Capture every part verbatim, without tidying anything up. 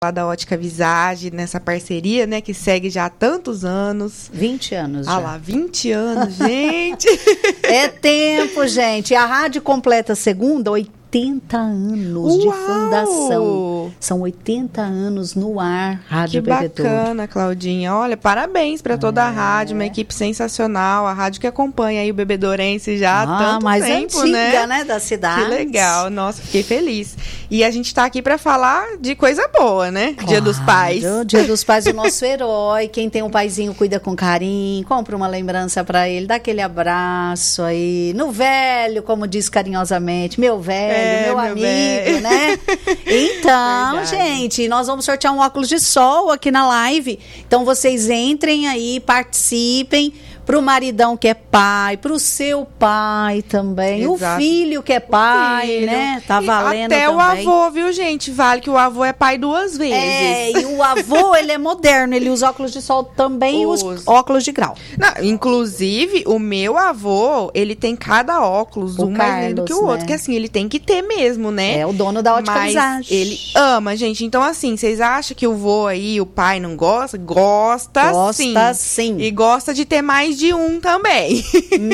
lá da Ótica Visage, nessa parceria, né, que segue já há tantos anos. vinte anos ah já. Ah lá, vinte anos, gente. É tempo, gente. A rádio completa segunda, oitenta anos. Uau! De fundação. São oitenta anos no ar, Rádio Que Bebedouro. bacana, Claudinha. Olha, parabéns para toda é. a rádio, uma equipe sensacional. A rádio que acompanha aí o Bebedourense já há ah, tanto mais tempo, antiga, né? né, da cidade. Que legal. Nossa, fiquei feliz. E a gente tá aqui para falar de coisa boa, né? Claro, Dia dos Pais. Dia dos Pais, o nosso herói. Quem tem um paizinho cuida com carinho, compra uma lembrança para ele, dá aquele abraço aí. No velho, como diz carinhosamente, meu velho, é, meu, meu amigo, velho. Né? Então, verdade. Gente, nós vamos sortear um óculos de sol aqui na live. Então, vocês entrem aí, participem. Pro maridão que é pai, pro seu pai também, exato. O filho que é pai, filho. Né? Tá valendo até também. Até o avô, viu, gente? Vale que o avô é pai duas vezes. É, e o avô, ele é moderno, ele usa óculos de sol também Os... e os óculos de grau. Não, inclusive, o meu avô, ele tem cada óculos, o um Carlos, mais lindo que o outro, né? Que assim, ele tem que ter mesmo, né? É o dono da Ótica Visage. Ele ama, gente. Então, assim, vocês acham que o vô aí, o pai não gosta? Gosta, gosta sim. Gosta sim. E gosta de ter mais de um também.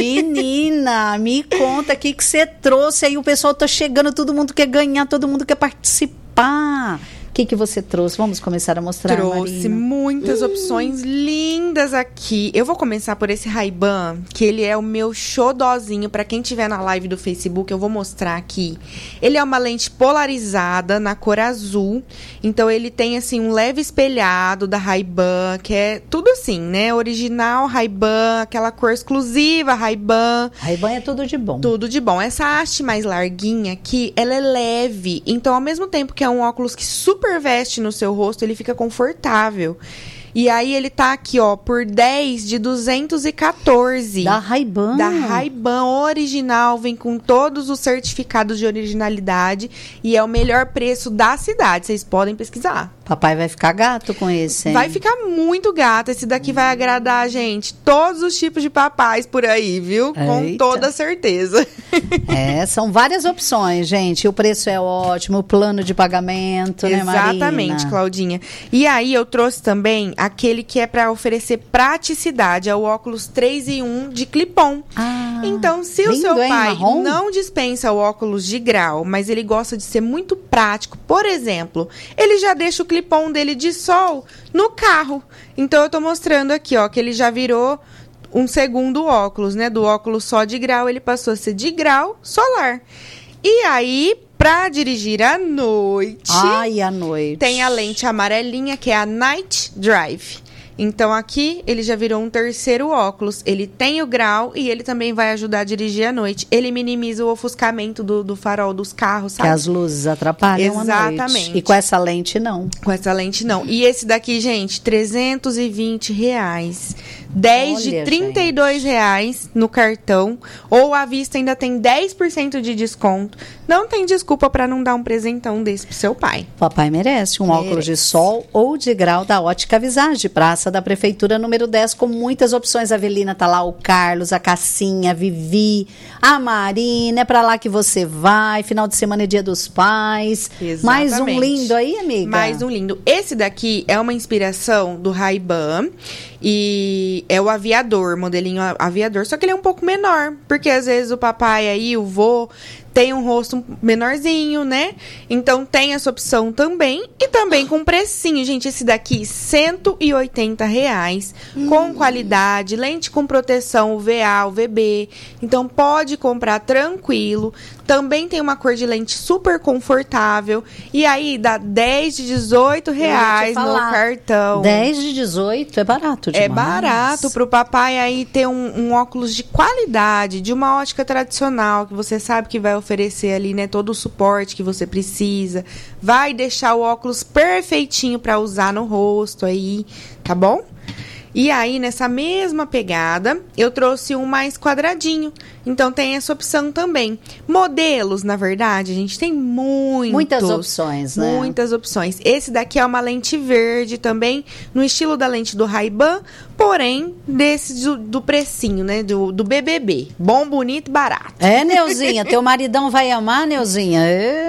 Menina, me conta o que que você trouxe aí. O pessoal tá chegando, todo mundo quer ganhar, todo mundo quer participar. O que que você trouxe? Vamos começar a mostrar, Trouxe Marina. muitas hum. opções lindas aqui. Eu vou começar por esse Ray-Ban, que ele é o meu xodózinho. Para quem tiver na live do Facebook, eu vou mostrar aqui. Ele é uma lente polarizada na cor azul. Então, ele tem, assim, um leve espelhado da Ray-Ban, que é tudo assim, né? Original Ray-Ban, aquela cor exclusiva Ray-Ban. Ray-Ban é tudo de bom. Tudo de bom. Essa haste mais larguinha aqui, ela é leve. Então, ao mesmo tempo que é um óculos que super veste no seu rosto, ele fica confortável. E aí ele tá aqui, ó, por dez de duzentos e quatorze. Da Ray-Ban. Da Ray-Ban original, vem com todos os certificados de originalidade e é o melhor preço da cidade. Vocês podem pesquisar. Papai vai ficar gato com esse, hein? Vai ficar muito gato. Esse daqui vai agradar, gente, todos os tipos de papais por aí, viu? Eita. Com toda certeza. É, são várias opções, gente. O preço é ótimo, o plano de pagamento, né, Marina? Exatamente, Claudinha. E aí eu trouxe também aquele que é para oferecer praticidade, é o óculos três em um de clip-on. Ah, então, se lindo, o seu hein, pai marrom? Não dispensa o óculos de grau, mas ele gosta de ser muito prático, por exemplo, ele já deixa o clip-on dele de sol no carro. Então, eu tô mostrando aqui, ó, que ele já virou um segundo óculos, né? Do óculos só de grau, ele passou a ser de grau solar. E aí, para dirigir à noite, Ai, à noite, tem a lente amarelinha, que é a Night Drive. Então, aqui, ele já virou um terceiro óculos. Ele tem o grau e ele também vai ajudar a dirigir à noite. Ele minimiza o ofuscamento do, do farol dos carros, sabe? Que as luzes atrapalham Exatamente. à noite. E com essa lente, não. Com essa lente, não. E esse daqui, gente, trezentos e vinte reais. dez de trinta e dois reais no cartão. Ou à vista ainda tem dez por cento de desconto. Não tem desculpa para não dar um presentão desse pro seu pai. Papai merece um merece. óculos de sol ou de grau da Ótica Visage, Praça da Prefeitura número dez, com muitas opções. A Avelina tá lá, o Carlos, a Cassinha, a Vivi, a Marina, é pra lá que você vai. Final de semana é Dia dos Pais. Exatamente. Mais um lindo aí, amiga? Mais um lindo. Esse daqui é uma inspiração do Ray-Ban e é o aviador, modelinho aviador, só que ele é um pouco menor, porque às vezes o papai aí, o vô, tem um rosto menorzinho, né? Então tem essa opção também. E também com precinho, gente. Esse daqui, cento e oitenta reais. Hum. Com qualidade, lente com proteção U V A, U V B. Então pode comprar tranquilo. Também tem uma cor de lente super confortável. E aí dá dez de dezoito reais no cartão. dez de dezoito é barato demais. É barato pro papai aí ter um, um óculos de qualidade, de uma ótica tradicional, que você sabe que vai oferecer ali, né, todo o suporte que você precisa. Vai deixar o óculos perfeitinho para usar no rosto aí, tá bom? E aí, nessa mesma pegada, eu trouxe um mais quadradinho. Então tem essa opção também. Modelos, na verdade, a gente tem muitos. Muitas opções, né? Muitas opções. Esse daqui é uma lente verde também, no estilo da lente do Ray-Ban, porém, desse do, do precinho, né? Do, do B B B. Bom, bonito e barato. É, Neuzinha, teu maridão vai amar, Neuzinha?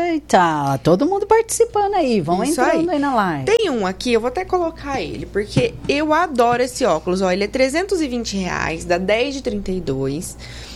Eita, todo mundo participando aí, vão Isso entrando aí. aí na live. Tem um aqui, eu vou até colocar ele, porque eu adoro esse óculos, ó, ele é trezentos e vinte reais, dá dez de trinta e dois.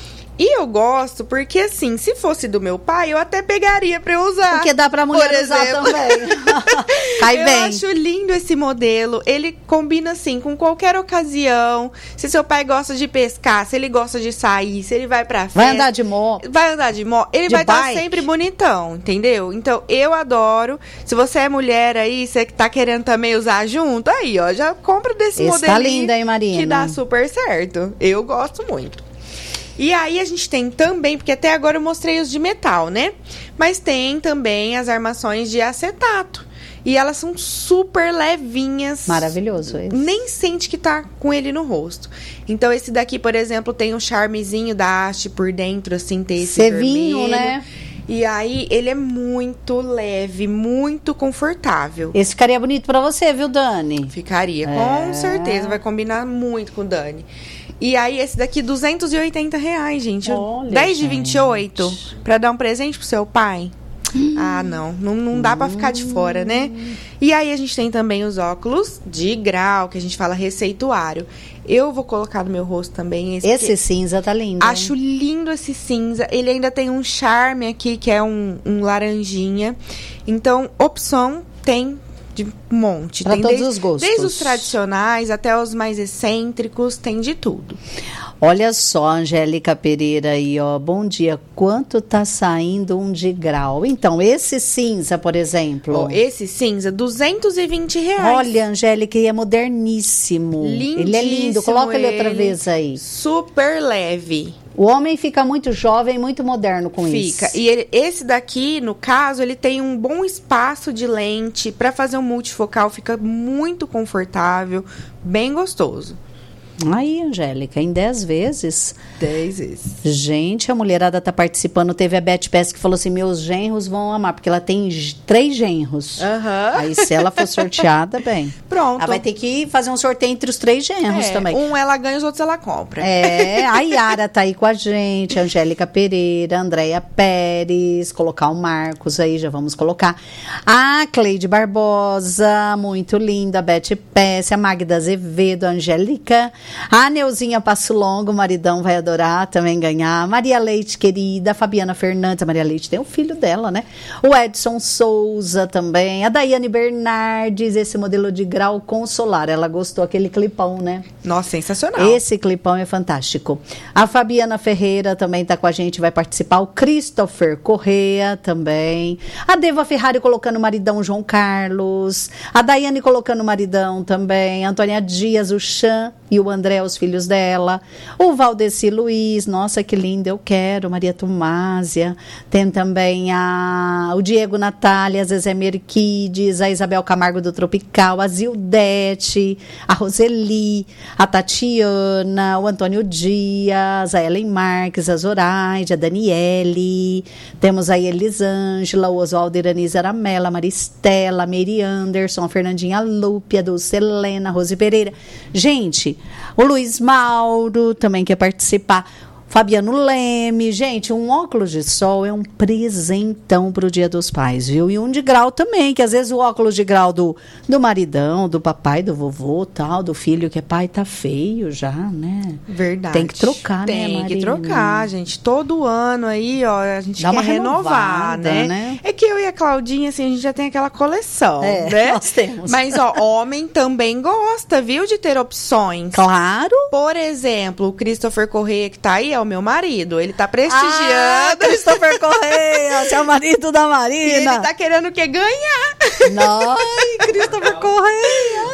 E eu gosto porque, assim, se fosse do meu pai, eu até pegaria pra eu usar. Porque dá pra mulher por usar exemplo. também. Cai eu bem. Eu acho lindo esse modelo. Ele combina, assim, com qualquer ocasião. Se seu pai gosta de pescar, se ele gosta de sair, se ele vai pra festa. Vai andar de moto. Vai andar de moto. Ele De vai estar bike. sempre bonitão, entendeu? Então, eu adoro. Se você é mulher aí, você que tá querendo também usar junto, aí, ó, já compra desse Esse modelo. tá lindo, hein, Marina? Que dá super certo. Eu gosto muito. E aí a gente tem também, porque até agora eu mostrei os de metal, né? Mas tem também as armações de acetato. E elas são super levinhas. Maravilhoso esse. Nem sente que tá com ele no rosto. Então esse daqui, por exemplo, tem um charmezinho da haste por dentro, assim, tem esse Cevinho, vermelho, né? E aí ele é muito leve, muito confortável. Esse ficaria bonito pra você, viu, Dani? Ficaria, É. com certeza. Vai combinar muito com o Dani. E aí, esse daqui, duzentos e oitenta reais, gente. Olha, dez de vinte e oito gente. pra dar um presente pro seu pai. Hum. Ah, não. Não, não dá hum. pra ficar de fora, né? E aí, a gente tem também os óculos de grau, que a gente fala receituário. Eu vou colocar no meu rosto também. Esse, Esse cinza tá lindo. Acho hein? lindo esse cinza. Ele ainda tem um charme aqui, que é um, um laranjinha. Então, opção tem de monte. Pra tem todos desde, os gostos. Desde os tradicionais até os mais excêntricos, tem de tudo. Olha só, Angélica Pereira aí, ó. Bom dia. Quanto tá saindo um de grau? Então, esse cinza, por exemplo. Ó, esse cinza, duzentos e vinte reais. Olha, Angélica, e é moderníssimo. Lindíssimo. Ele é lindo. Coloca ele, ele outra vez aí. Super leve. O homem fica muito jovem, muito moderno com isso. Fica. E ele, esse daqui, no caso, ele tem um bom espaço de lente. Para fazer um multifocal, fica muito confortável, bem gostoso. Aí, Angélica, em dez vezes. Dez vezes. Gente, a mulherada tá participando. Teve a Beth Pess que falou assim, meus genros vão amar, porque ela tem g- três genros. Aham. Aí, se ela for sorteada, bem. Pronto. Ela vai ter que fazer um sorteio entre os três genros É, também. um ela ganha, os outros ela compra. É, a Yara tá aí com a gente, a Angélica Pereira, a Andréia Pérez, colocar o Marcos aí, já vamos colocar. A Cleide Barbosa, muito linda, a Beth Pess, a Magda Azevedo, a Angélica, a Neuzinha Passo Longo, o maridão vai adorar também ganhar. Maria Leite, querida, a Fabiana Fernandes, a Maria Leite tem o filho dela, né? O Edson Souza também, a Daiane Bernardes, esse modelo de grau com solar, ela gostou, aquele clipão, né? Nossa, sensacional. Esse clipão é fantástico. A Fabiana Ferreira também está com a gente, vai participar. O Christopher Correa também. A Deva Ferrari colocando o maridão João Carlos. A Daiane colocando o maridão também. A Antônia Dias, o Chan e o André, os filhos dela. O Valdeci Luiz, nossa, que lindo, eu quero. Maria Tomásia. Tem também a, o Diego Natália, a Zezé Merquides, a Isabel Camargo do Tropical, a Zildete, a Roseli, a Tatiana, o Antônio Dias, a Ellen Marques, a Zoraide, a Daniele, temos a Elisângela, o Oswaldo Iranise Aramela, a Maristela, a Mary Anderson, a Fernandinha Lupe, a Dulce Helena, a Rose Pereira. Gente, o Luiz Mauro também quer participar. Fabiano Leme, gente, um óculos de sol é um presentão pro Dia dos Pais, viu? E um de grau também, que às vezes o óculos de grau do, do maridão, do papai, do vovô, tal, do filho que é pai, tá feio já, né? Verdade. Tem que trocar, Tem né, Tem que Marina? trocar, gente. Todo ano aí, ó, a gente Dá quer uma renovar, renovada, né? né? É que eu e a Claudinha, assim, a gente já tem aquela coleção, É, né? nós temos. Mas, ó, homem também gosta, viu, de ter opções. Claro. Por exemplo, o Christopher Correia, que tá aí, é o meu marido. Ele tá prestigiando. Ah, Christopher Correia, seu marido da Marina. E ele tá querendo o quê? Ganhar. Ai, Christopher Correia.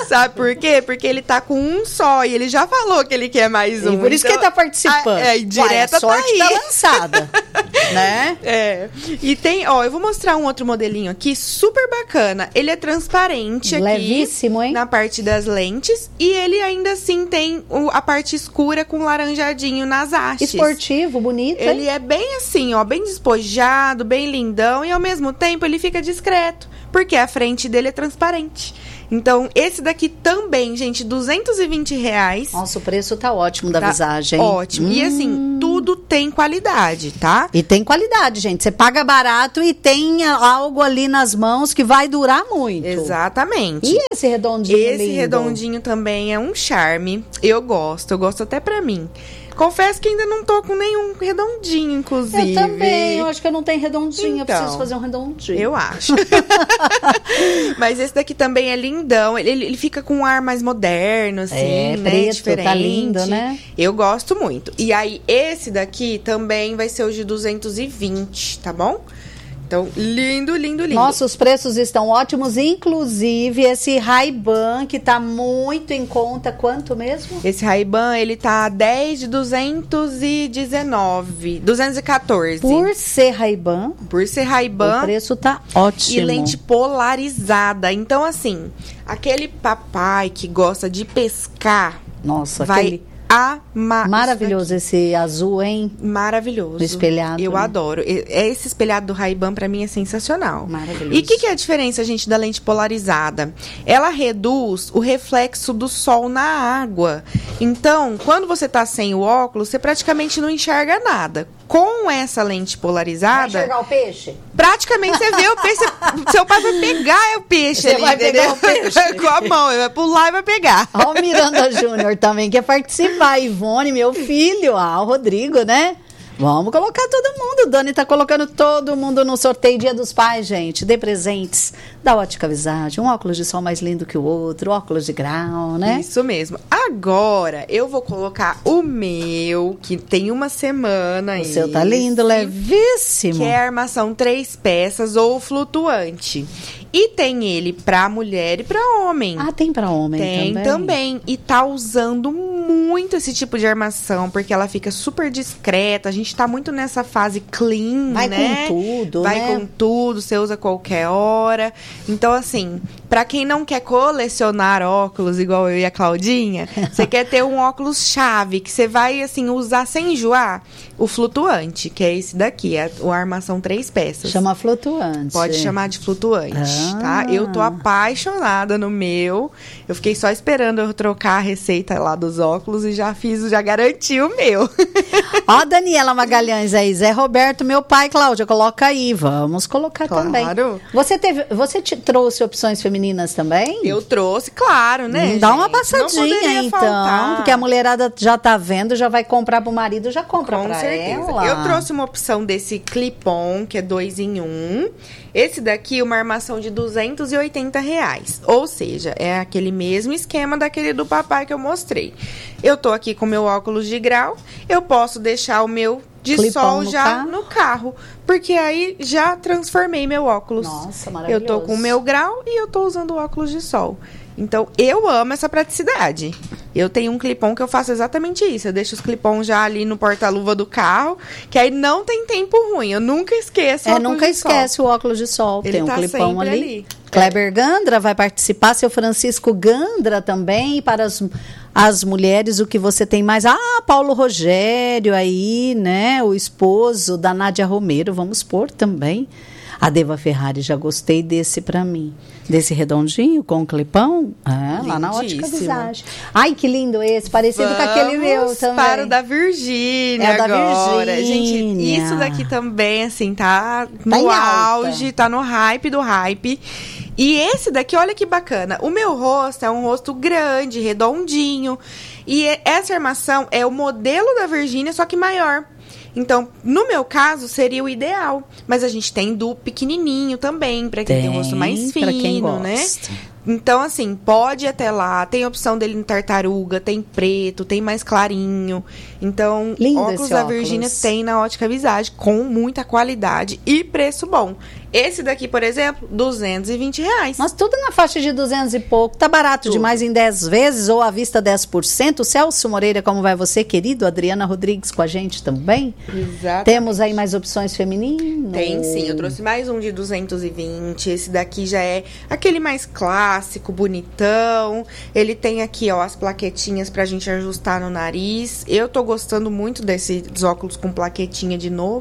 Sabe por quê? Porque ele tá com um só e ele já falou que ele quer mais um. E por isso então, que ele tá participando. A, é, direta Uai, a sorte tá aí. tá lançada, né? É. E tem, ó, eu vou mostrar um outro modelinho aqui, super bacana. Ele é transparente aqui. Levíssimo, hein? Na parte das lentes. E ele ainda assim tem o, a parte escura com laranjadinho nas hastes. Esportivo, bonito, Ele hein? é bem assim, ó, bem despojado, bem lindão. E ao mesmo tempo ele fica discreto. Porque a frente dele é transparente. Então, esse daqui também, gente, duzentos e vinte reais. Nossa, o preço tá ótimo da Tá visagem. ótimo. Hum. E assim, tudo tem qualidade, tá? E tem qualidade, gente. Você paga barato e tem algo ali nas mãos que vai durar muito. Exatamente. E esse redondinho Esse lindo? redondinho também é um charme. Eu gosto, eu gosto até pra mim. Confesso que ainda não tô com nenhum redondinho, inclusive. Eu também, eu acho que eu não tenho redondinho. Então, eu preciso fazer um redondinho. Eu acho. Mas esse daqui também é lindão. Ele, ele fica com um ar mais moderno, assim, É, né? preto, Diferente. tá lindo, né? Eu gosto muito. E aí, esse daqui também vai ser o de duzentos e vinte, tá bom? Então, lindo, lindo, lindo. Nossa, os preços estão ótimos, inclusive esse Ray-Ban, que tá muito em conta, quanto mesmo? Esse Ray-Ban, ele tá dez de duzentos e dezenove, duzentos e quatorze. Por ser Ray-Ban, Por ser o Ray-Ban preço tá ótimo. e lente polarizada. Então, assim, aquele papai que gosta de pescar Nossa, vai aquele amar. maravilhoso esse azul, hein? Maravilhoso. Do espelhado, Eu né? adoro. E- Esse espelhado do Ray-Ban, pra mim, é sensacional. Maravilhoso. E o que, que é a diferença, gente, da lente polarizada? Ela reduz o reflexo do sol na água. Então, quando você tá sem o óculos, você praticamente não enxerga nada. Com essa lente Vai polarizada, enxergar o peixe? praticamente você vê o peixe. Seu pai vai pegar o peixe Você ali, vai pegar entendeu? o peixe. Com a mão, ele vai pular e vai pegar. Ó, o Miranda Júnior também quer participar. Ivone, meu filho. Ah, o Rodrigo, né? Vamos colocar todo mundo. O Dani tá colocando todo mundo no sorteio Dia dos Pais, gente. Dê presentes da Ótica Visagem. Um óculos de sol mais lindo que o outro. Óculos de grau, né? Isso mesmo. Agora, eu vou colocar o meu, que tem uma semana. O seu tá esse, lindo, levíssimo. Que é a armação três peças ou flutuante. E tem ele pra mulher e pra homem. Ah, tem pra homem Tem também? também. E tá usando muito esse tipo de armação, porque ela fica super discreta. A gente tá muito nessa fase clean, Vai né? com tudo, Vai né? com tudo, você usa qualquer hora. Então, assim, pra quem não quer colecionar óculos, igual eu e a Claudinha, você quer ter um óculos chave, que você vai, assim, usar sem enjoar, o flutuante, que é esse daqui, é a armação três peças. Chama flutuante. Pode chamar de flutuante, Ah. tá? Eu tô apaixonada no meu. Eu fiquei só esperando eu trocar a receita lá dos óculos e já fiz, já garanti o meu. Ó, Daniela Magalhães aí, Zé Roberto, meu pai, Cláudia, coloca aí, vamos colocar Claro. também. Você teve, você te trouxe opções femininas também? Eu trouxe, claro, né? Hum, Dá uma gente? Não passadinha poderia então, faltar. porque a mulherada já tá vendo, já vai comprar pro marido, já compra Com pra certeza. ela. Eu trouxe uma opção desse clip-on, que é dois em um. Esse daqui, uma armação de duzentos e oitenta reais. Ou seja, é aquele mesmo esquema daquele do papai que eu mostrei. Eu tô aqui com meu óculos de grau, eu posso deixar o meu de Clip-on sol no já carro? no carro. Porque aí já transformei meu óculos. Nossa, Eu maravilhoso. tô com o meu grau e eu tô usando o óculos de sol. Então, eu amo essa praticidade. Eu tenho um clip-on que eu faço exatamente isso. Eu deixo os clip-on já ali no porta-luva do carro, que aí não tem tempo ruim. Eu nunca esqueço o É, óculos nunca de sol. esquece o óculos de sol. Ele Tem um tá clipão sempre ali. ali. Kleber Gandra vai participar, seu Francisco Gandra também. E para as, as mulheres, o que você tem mais? Ah, Paulo Rogério aí, né? O esposo da Nádia Romero, vamos pôr também. A Deva Ferrari, já gostei desse pra mim. Desse redondinho com clipão. Ah, lá na Ótica Lindíssimo. Visagem. Ai, que lindo esse, parecido com aquele meu Vamos também. para o da Virgínia É o da agora. Virgínia. Gente, isso daqui também, assim, tá no Tá em alta. auge, tá no hype do hype. E esse daqui, olha que bacana. O meu rosto é um rosto grande, redondinho. E essa armação é o modelo da Virgínia, só que maior. Então, no meu caso, seria o ideal. Mas a gente tem do pequenininho também, pra quem tem, tem um rosto mais pra quem fino, gosta. né? Então, assim, pode ir até lá. Tem a opção dele em tartaruga, tem preto, tem mais clarinho. Então, Lindo óculos esse da óculos. Virgínia tem na Ótica Visagem, com muita qualidade e preço bom. Esse daqui, por exemplo, duzentos e vinte reais. Mas tudo na faixa de duzentos e pouco. Tá barato tudo. Demais em dez vezes ou à vista dez por cento. Celso Moreira, como vai você, querido? Adriana Rodrigues com a gente também. Exato. Temos aí mais opções femininas? Tem sim, eu trouxe mais um de duzentos e vinte. Esse daqui já é aquele mais clássico, bonitão. Ele tem aqui, ó, as plaquetinhas pra gente ajustar no nariz. Eu tô gostando muito desses óculos com plaquetinha de novo.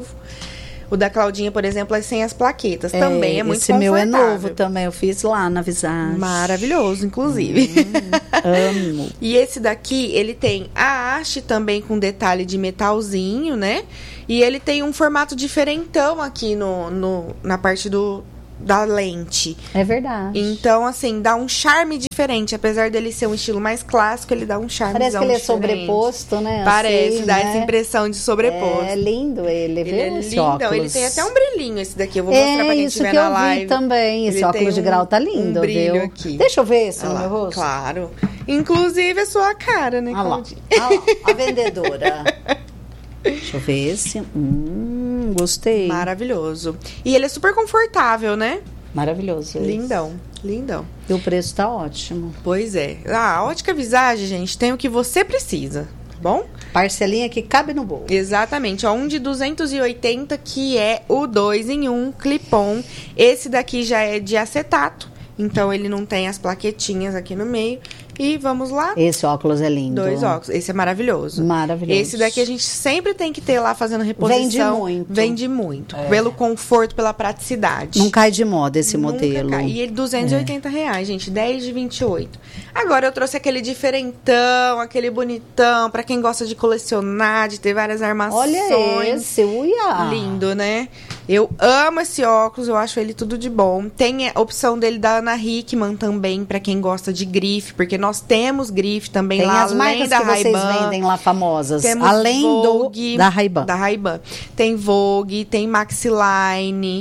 O da Claudinha, por exemplo, é sem as plaquetas. É, também é muito esse confortável. Esse meu é novo também, eu fiz lá na Visage. Maravilhoso, inclusive. Hum, amo. E esse daqui, ele tem a haste também com detalhe de metalzinho, né? E ele tem um formato diferentão aqui no, no, na parte do... da lente. É verdade. Então, assim, dá um charme diferente. Apesar dele ser um estilo mais clássico, ele dá um charme diferente. Parece que ele é sobreposto, né? Parece, assim, dá né? essa impressão de sobreposto. É lindo ele, ele viu? é Esse lindão. óculos. Ele tem até um brilhinho esse daqui. Eu vou mostrar é pra quem isso estiver que na eu live. vi também. Esse ele óculos de um, grau tá lindo, um brilho viu? Aqui. Deixa eu ver esse no lá, meu rosto. Claro. Inclusive a sua cara, né, Claudinha? Ah lá, a vendedora. Deixa eu ver esse. Hum, gostei. Maravilhoso. E ele é super confortável, né? Maravilhoso. Lindão, lindão. E o preço tá ótimo. Pois é. Ah, a Ótica Visage, gente, tem o que você precisa, tá bom? Parcelinha que cabe no bolso. Exatamente. Ó, um de duzentos e oitenta, que é o dois em um clip-on. Esse daqui já é de acetato, então ele não tem as plaquetinhas aqui no meio. E vamos lá. Esse óculos é lindo. Dois óculos. Esse é maravilhoso. Maravilhoso. Esse daqui a gente sempre tem que ter lá fazendo reposição. Vende muito. Vende muito. É. Pelo conforto, pela praticidade. Não cai de moda esse Nunca modelo. Cai. E ele duzentos e oitenta reais, gente. dez de vinte e oito. Agora eu trouxe aquele diferentão, aquele bonitão, pra quem gosta de colecionar, de ter várias armações. Olha esse, uia. Lindo, né? Eu amo esse óculos, eu acho ele tudo de bom. Tem a opção dele da Ana Hickman também, pra quem gosta de grife, porque nós temos grife também tem lá, as marcas além da que vocês Ray-Ban. vendem lá famosas, Temos além Vogue, do da Ray-Ban. Da Ray-Ban. Tem Vogue, tem Maxiline,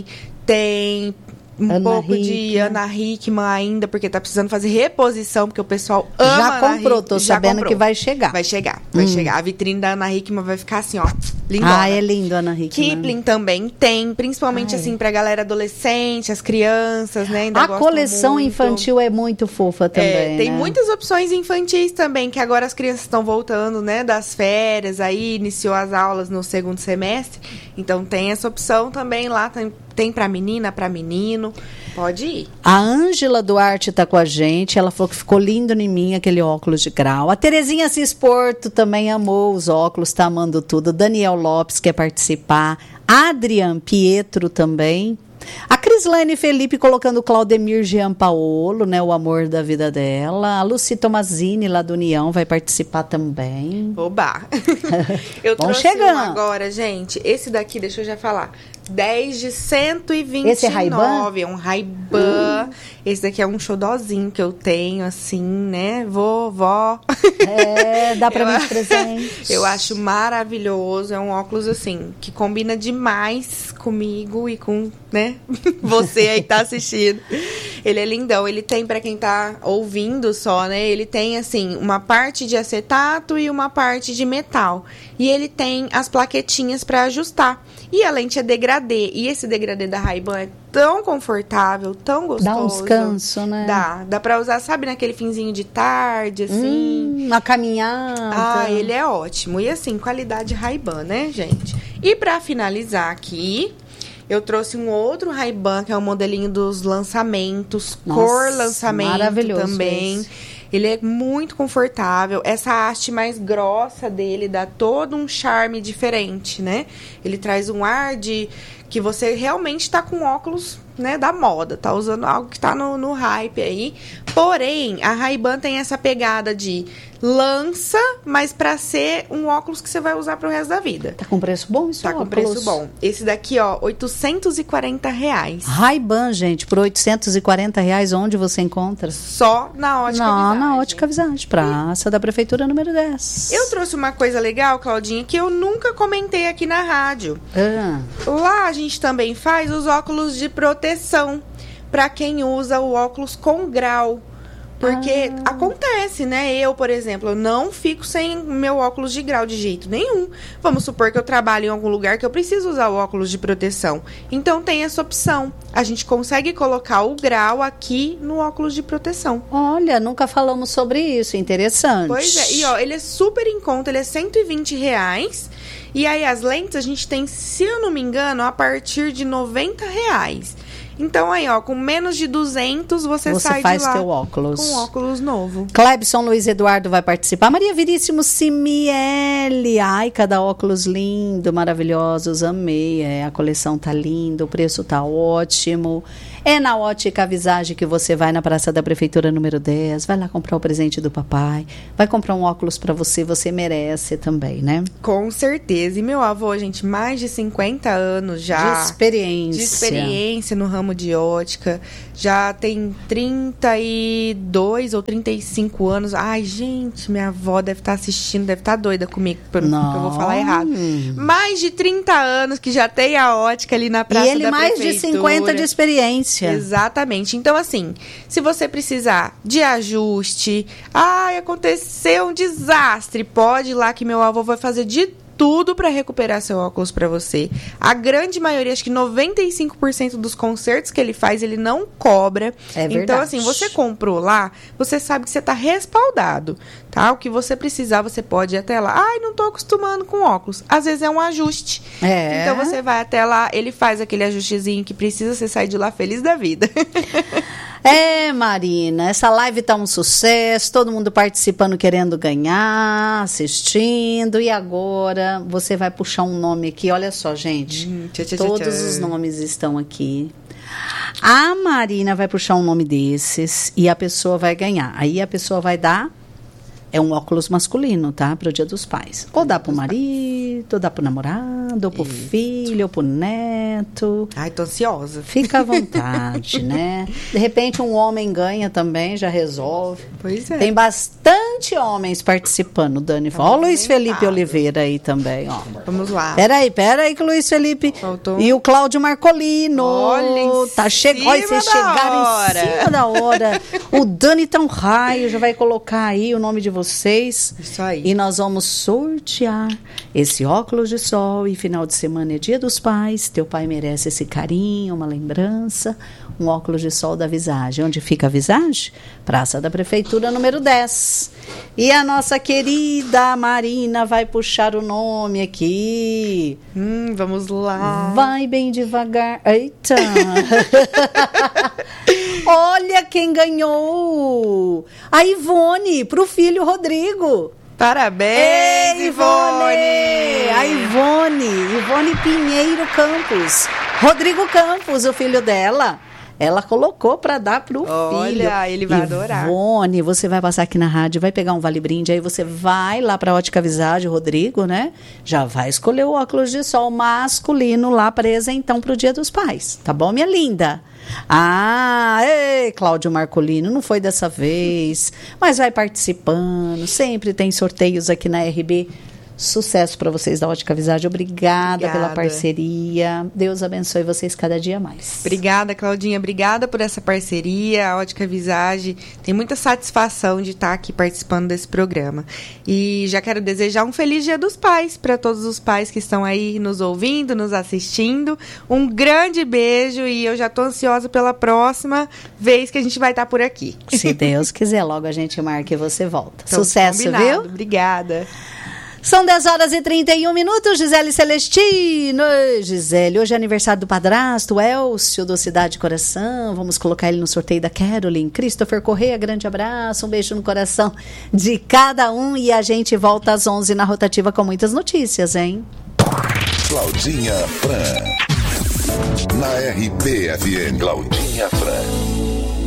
tem um Ana pouco Hickman. de Ana Hickman ainda, porque tá precisando fazer reposição, porque o pessoal ama Já Ana comprou, Hickman, tô já sabendo comprou. que vai chegar. Vai chegar, vai Hum. chegar. A vitrine da Ana Hickman vai ficar assim, ó, lindona. Ah, é lindo, Ana Hickman. Kipling também tem, principalmente Ai. assim pra galera adolescente, as crianças, né? Ainda A gostam coleção muito. infantil é muito fofa também, É, tem né? muitas opções infantis também, que agora as crianças estão voltando, né, das férias, aí iniciou as aulas no segundo semestre, então tem essa opção também lá, tem, tem pra menina, pra menino, pode ir. A Ângela Duarte tá com a gente, ela falou que ficou lindo em mim aquele óculos de grau. A Terezinha Cis Porto também amou os óculos, tá amando tudo. Daniel Lopes quer participar. Adrian Pietro também. A Crislane Felipe colocando o Claudemir Giampaolo, né, o amor da vida dela. A Lucy Tomazini, lá do União, vai participar também. Oba! Eu Vamos trouxe chegando. um agora, gente. Esse daqui, deixa eu já falar. dez de cento e vinte e nove. Esse é Ray-Ban? É um Ray-Ban. Hum. Esse daqui é um xodózinho que eu tenho, assim, né? Vovó. É, dá pra Eu mim a- de presente. Eu acho maravilhoso. É um óculos, assim, que combina demais comigo e com, né? Você aí que tá assistindo. Ele é lindão. Ele tem, pra quem tá ouvindo só, né? Ele tem, assim, uma parte de acetato e uma parte de metal. E ele tem as plaquetinhas pra ajustar. E a lente é degradê. E esse degradê da Ray-Ban é tão confortável, tão gostoso. Dá um descanso, né? Dá. Dá pra usar, sabe, naquele finzinho de tarde, assim. Hum, uma caminhada. Ah, ele é ótimo. E assim, qualidade Ray-Ban, né, gente? E pra finalizar aqui, eu trouxe um outro Ray-Ban, que é o modelinho dos lançamentos, Nossa, cor lançamento maravilhoso também. esse. Ele é muito confortável. Essa haste mais grossa dele dá todo um charme diferente, né? Ele traz um ar de que você realmente tá com óculos, né, da moda, tá usando algo que tá no, no hype aí. Porém, a Ray-Ban tem essa pegada de lança, mas pra ser um óculos que você vai usar pro resto da vida. Tá com preço bom isso? Tá com preço bom. Esse daqui, ó, oitocentos e quarenta reais. Ray-Ban, gente, por oitocentos e quarenta reais, onde você encontra? Só na Ótica Não, Visage. na Ótica Visage, praça da Prefeitura número dez. Eu trouxe uma coisa legal, Claudinha, que eu nunca comentei aqui na rádio. Ah, Lá a gente também faz os óculos de proteção para quem usa o óculos com grau. Porque Ah. acontece, né? Eu, por exemplo, eu não fico sem meu óculos de grau de jeito nenhum. Vamos supor que eu trabalho em algum lugar que eu preciso usar o óculos de proteção. Então tem essa opção. A gente consegue colocar o grau aqui no óculos de proteção. Olha, nunca falamos sobre isso, interessante. Pois é, e ó, ele é super em conta, ele é cento e vinte reais. E aí as lentes a gente tem, se eu não me engano, a partir de noventa reais. Então aí, ó, com menos de duzentos você, Você sai faz de lá teu óculos. com óculos novo. Clebson Luiz Eduardo vai participar. Maria Veríssimo Simiele. Ai, cada óculos lindo, maravilhosos. Amei. É, a coleção tá linda, o preço tá ótimo. É na Ótica Visage que você vai na Praça da Prefeitura número dez. Vai lá comprar o presente do papai. Vai comprar um óculos para você. Você merece também, né? Com certeza. E meu avô, gente, mais de cinquenta anos já. De experiência. De experiência no ramo de ótica. Já tem trinta e dois ou trinta e cinco anos. Ai, gente, minha avó deve estar assistindo, deve estar doida comigo, porque Não. eu vou falar errado. Mais de trinta anos que já tem a ótica ali na Praça da E ele Prefeitura. mais de cinquenta de experiência. Exatamente. Então, assim, se você precisar de ajuste, ai, aconteceu um desastre, pode ir lá que meu avô vai fazer de tudo para recuperar seu óculos para você. A grande maioria, acho que noventa e cinco por cento dos consertos que ele faz, ele não cobra. É verdade. Então, assim, você comprou lá, você sabe que você tá respaldado, tá? O que você precisar, você pode ir até lá. Ai, não tô acostumando com óculos. Às vezes é um ajuste. É. Então, você vai até lá, ele faz aquele ajustezinho que precisa, você sai de lá feliz da vida. É, Marina, essa live tá um sucesso, todo mundo participando, querendo ganhar, assistindo, e agora você vai puxar um nome aqui, olha só, gente, Hum, tchá, tchá, tchá, todos tchá. os nomes estão aqui. A Marina vai puxar um nome desses e a pessoa vai ganhar, aí a pessoa vai dar, é um óculos masculino, tá, pro Dia dos Pais, ou dá pro marido, ou dá pro namorado, ou pro Isso. filho, ou pro neto. Ai, tô ansiosa. Fica à vontade, né? De repente um homem ganha também, já resolve. Pois é. Tem bastante homens participando, Dani. Ó, o Luiz Felipe Oliveira aí também, ó. Vamos lá. Peraí, peraí que o Luiz Felipe Faltou. e o Cláudio Marcolino. Olha, em tá che... cima Olha, vocês da chegaram hora. em cima da hora. O Dani tá um raio, já vai colocar aí o nome de vocês. Isso aí. E nós vamos sortear esse óculos de sol, e final de semana é Dia dos Pais. Teu pai merece esse carinho, uma lembrança. Um óculos de sol da Visage. Onde fica a Visage? Praça da Prefeitura número dez. E a nossa querida Marina vai puxar o nome aqui. Hum, vamos lá. Vai bem devagar. Eita! Olha quem ganhou! A Ivone, pro filho Rodrigo. Parabéns, Ei, Ivone! A Ivone, Ivone Pinheiro Campos. Rodrigo Campos, o filho dela. Ela colocou para dar pro Olha, filho. ele vai adorar. Ivone, você vai passar aqui na rádio, vai pegar um vale-brinde, aí você vai lá pra Ótica Visage, Rodrigo, né? Já vai escolher o óculos de sol masculino lá presentão pro Dia dos Pais. Tá bom, minha linda? Ah, ei, Cláudio Marcolino, não foi dessa vez, mas vai participando, sempre tem sorteios aqui na R B. Sucesso para vocês da Ótica Visage. Obrigada, Obrigada pela parceria. Deus abençoe vocês cada dia mais. Obrigada, Claudinha. Obrigada por essa parceria. A Ótica Visage tem muita satisfação de estar aqui participando desse programa. E já quero desejar um feliz Dia dos Pais para todos os pais que estão aí nos ouvindo, nos assistindo. Um grande beijo e eu já estou ansiosa pela próxima vez que a gente vai estar por aqui. Se Deus quiser, logo a gente marca e você volta. Então, Sucesso, combinado. viu? Obrigada. São dez horas e trinta e um minutos, Gisele Celestino. Oi, Gisele, hoje é aniversário do padrasto, Elcio, do Cidade Coração. Vamos colocar ele no sorteio da Caroline. Christopher Correia, grande abraço, um beijo no coração de cada um. E a gente volta às onze na rotativa com muitas notícias, hein? Claudinha Fran. Na R B F M. Claudinha Fran.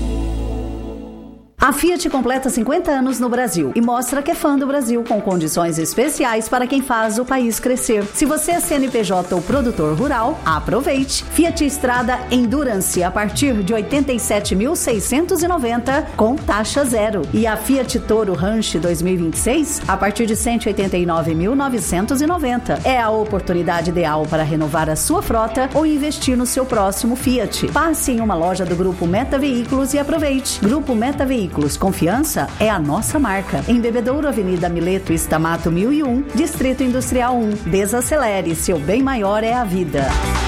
A Fiat completa cinquenta anos no Brasil e mostra que é fã do Brasil, com condições especiais para quem faz o país crescer. Se você é C N P J ou produtor rural, aproveite. Fiat Strada Endurance a partir de oitenta e sete mil seiscentos e noventa com taxa zero. E a Fiat Toro Ranch dois mil e vinte e seis a partir de cento e oitenta e nove mil novecentos e noventa. É a oportunidade ideal para renovar a sua frota ou investir no seu próximo Fiat. Passe em uma loja do Grupo Meta Veículos e aproveite. Grupo Meta Veículos, Veículos Confiança é a nossa marca. Em Bebedouro, Avenida Mileto Estamato mil e um, Distrito Industrial um. Desacelere, seu bem maior é a vida.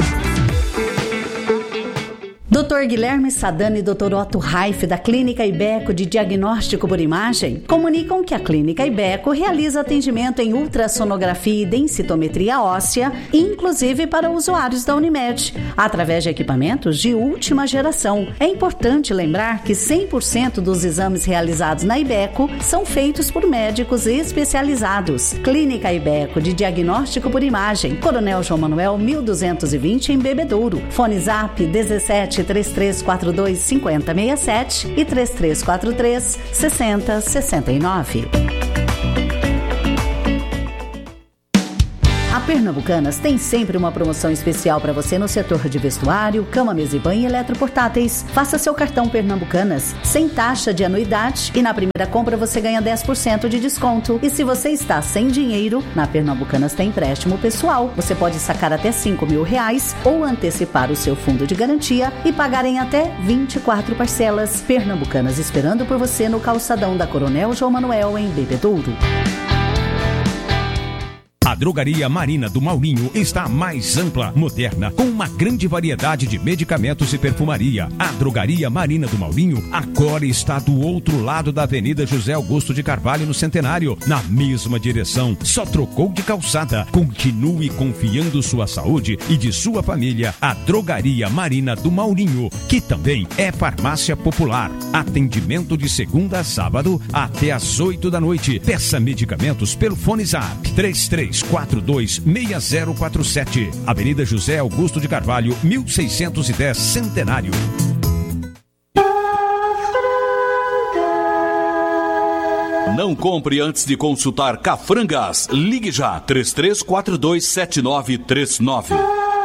doutor Guilherme Sadani e doutor Otto Raif, da Clínica Ibeco de Diagnóstico por Imagem, comunicam que a Clínica Ibeco realiza atendimento em ultrassonografia e densitometria óssea, inclusive para usuários da Unimed, através de equipamentos de última geração. É importante lembrar que cem por cento dos exames realizados na Ibeco são feitos por médicos especializados. Clínica Ibeco de Diagnóstico por Imagem, Coronel João Manuel mil duzentos e vinte, em Bebedouro. Fone Zap dezessete, três três quatro dois, cinco zero seis sete e três três quatro três, seis zero seis nove. A Pernambucanas tem sempre uma promoção especial para você no setor de vestuário, cama, mesa e banho e eletroportáteis. Faça seu cartão Pernambucanas sem taxa de anuidade e na primeira compra você ganha dez por cento de desconto. E se você está sem dinheiro, na Pernambucanas tem empréstimo pessoal. Você pode sacar até cinco mil reais ou antecipar o seu fundo de garantia e pagar em até vinte e quatro parcelas. Pernambucanas esperando por você no calçadão da Coronel João Manuel, em Bebedouro. A Drogaria Marina do Maurinho está mais ampla, moderna, com uma grande variedade de medicamentos e perfumaria. A Drogaria Marina do Maurinho agora está do outro lado da Avenida José Augusto de Carvalho, no Centenário, na mesma direção. Só trocou de calçada. Continue confiando sua saúde e de sua família à Drogaria Marina do Maurinho, que também é farmácia popular. Atendimento de segunda a sábado até às oito da noite. Peça medicamentos pelo Fone Zap três três quatro dois, seis zero quatro sete. Avenida José Augusto de Carvalho, mil seiscentos e dez, Centenário. Não compre antes de consultar Cafrangas. Ligue já, três três quatro dois, sete nove três nove.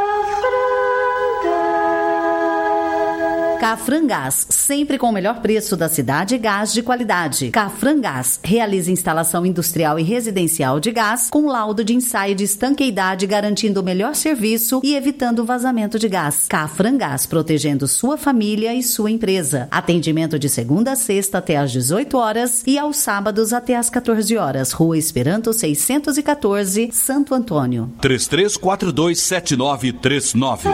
Cafrangás, sempre com o melhor preço da cidade e gás de qualidade. Cafrangás realiza instalação industrial e residencial de gás com laudo de ensaio de estanqueidade, garantindo o melhor serviço e evitando o vazamento de gás. Cafrangás, protegendo sua família e sua empresa. Atendimento de segunda a sexta até às dezoito horas e aos sábados até às quatorze horas. Rua Esperanto seiscentos e quatorze, Santo Antônio. três três quatro dois, sete nove três nove.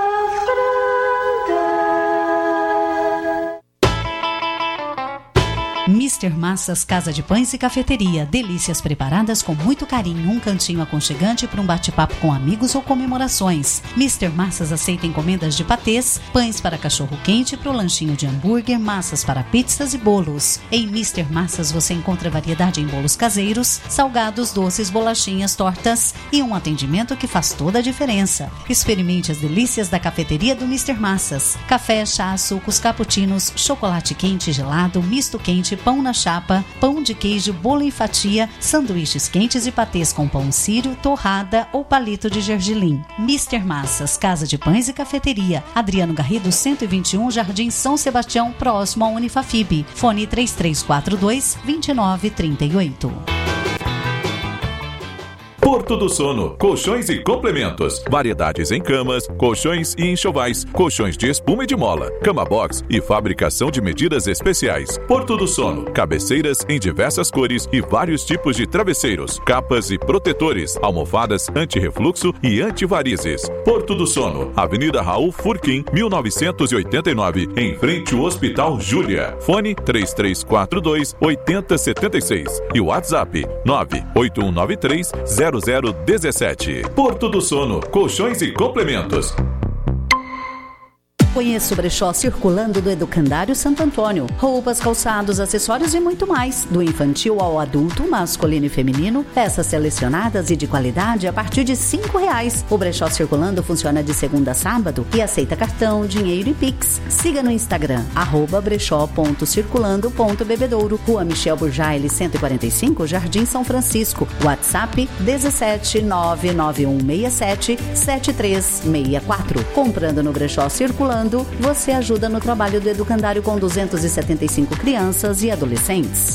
mister Massas Casa de Pães e Cafeteria. Delícias preparadas com muito carinho. Um cantinho aconchegante para um bate-papo com amigos ou comemorações. mister Massas aceita encomendas de patês, pães para cachorro-quente, para o lanchinho de hambúrguer, massas para pizzas e bolos. Em mister Massas você encontra variedade em bolos caseiros, salgados, doces, bolachinhas, tortas e um atendimento que faz toda a diferença. Experimente as delícias da cafeteria do mister Massas. Café, chá, sucos, cappuccinos, chocolate quente e gelado, misto quente, pão na chapa, pão de queijo, bolo em fatia, sanduíches quentes e patês com pão sírio, torrada ou palito de gergelim. mister Massas, Casa de Pães e Cafeteria. Adriano Garrido, cento e vinte e um, Jardim São Sebastião, próximo à Unifafib. Fone três três quatro dois, dois nove três oito. Porto do Sono, colchões e complementos, variedades em camas, colchões e enxovais, colchões de espuma e de mola, cama box e fabricação de medidas especiais. Porto do Sono, cabeceiras em diversas cores e vários tipos de travesseiros, capas e protetores, almofadas anti-refluxo e antivarizes. Porto do Sono, Avenida Raul Furquim, mil novecentos e oitenta e nove, em frente ao Hospital Júlia. Fone três três quatro dois, oito zero sete seis e o WhatsApp nove oito um nove três, zero zero um sete. Porto do Sono, colchões e complementos. Conheça o brechó Circulando do Educandário Santo Antônio. Roupas, calçados, acessórios e muito mais. Do infantil ao adulto, masculino e feminino. Peças selecionadas e de qualidade a partir de cinco reais. O brechó Circulando funciona de segunda a sábado e aceita cartão, dinheiro e Pix. Siga no Instagram, arroba brechó ponto circulando ponto bebedouro. Rua Michel Burjaile, cento e quarenta e cinco, Jardim São Francisco. WhatsApp dezessete, nove nove um seis sete, sete três seis quatro. Comprando no brechó Circulando, você ajuda no trabalho do Educandário com duzentas e setenta e cinco crianças e adolescentes.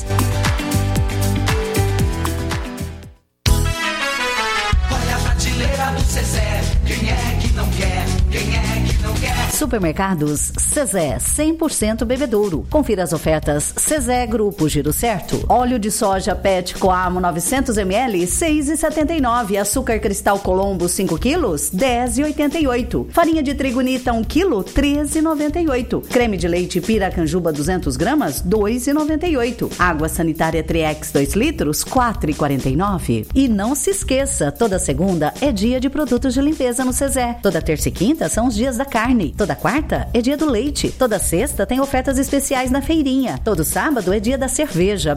Olha a prateleira do Zezé, quem é que não quer, quem é que não quer? Supermercados Cezé, cem por cento bebedouro. Confira as ofertas Cezé Grupo Giro Certo. Óleo de soja Pet Coamo novecentos mililitros, seis reais e setenta e nove centavos. Açúcar Cristal Colombo cinco quilos, dez reais e oitenta e oito centavos. Farinha de trigo Nita um quilo, treze reais e noventa e oito centavos. Creme de leite Piracanjuba duzentos gramas, dois reais e noventa e oito centavos. Água sanitária Triex dois litros, quatro reais e quarenta e nove centavos. E não se esqueça, toda segunda é dia de produtos de limpeza no Cezé. Toda terça e quinta são os dias da carne. Toda quarta é dia do leite. Toda sexta tem ofertas especiais na feirinha. Todo sábado é dia da cerveja.